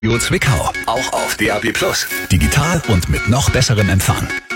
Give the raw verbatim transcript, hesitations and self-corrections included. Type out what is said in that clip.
Radio Zwickau. Auch auf D A B Plus. Digital und mit noch besserem Empfang.